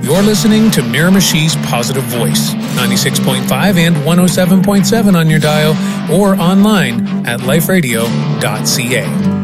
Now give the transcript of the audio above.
You're listening to Miramichi's Positive Voice, 96.5 and 107.7 on your dial, or online at liferadio.ca.